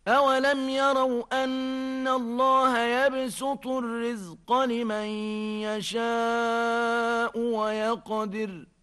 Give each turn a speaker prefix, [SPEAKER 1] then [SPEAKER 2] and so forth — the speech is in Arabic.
[SPEAKER 1] أولم يروا أن الله يبسط الرزق لمن يشاء ويقدر